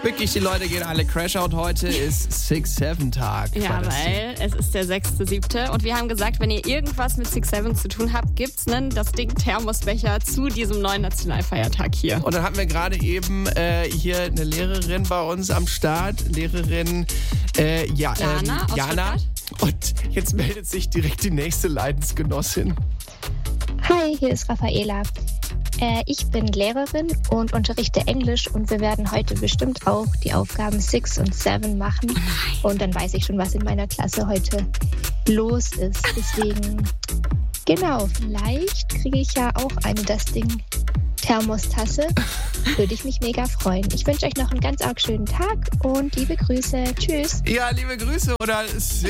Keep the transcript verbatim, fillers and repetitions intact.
wirklich, die Leute gehen alle Crashout. Heute ist six seven Tag. Ja, weil es ist der sechster siebte und wir haben gesagt, wenn ihr irgendwas mit six seven zu tun habt, gibt's einen das Ding Thermosbecher zu diesem neuen Nationalfeiertag hier. Und dann hatten wir gerade eben äh, hier eine Lehrerin bei uns am Start. Lehrerin äh, ja, Jana, ähm, Jana. Und jetzt meldet sich direkt die nächste Leidensgenossin. Hi, hier ist Raffaela. Äh, ich bin Lehrerin und unterrichte Englisch und wir werden heute bestimmt auch die Aufgaben six und seven machen. Und dann weiß ich schon, was in meiner Klasse heute los ist. Deswegen, genau, vielleicht kriege ich ja auch eine das Ding Thermostasse. Würde ich mich mega freuen. Ich wünsche euch noch einen ganz arg schönen Tag und liebe Grüße. Tschüss. Ja, liebe Grüße oder